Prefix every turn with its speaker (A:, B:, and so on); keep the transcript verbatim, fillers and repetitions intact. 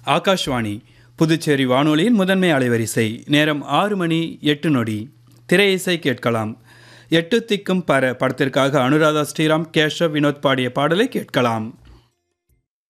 A: ஆகாஷ்வாணி புதுச்சேரி வானொலியின் முதன்மை அலைவரிசை. நேரம் ஆறு மணி எட்டு நொடி. திரை இசை கேட்கலாம். எட்டு திக்கும் பர படத்திற்காக அனுராதா ஸ்ரீராம், கேஷவ் வினோத் பாடிய பாடலை கேட்கலாம்.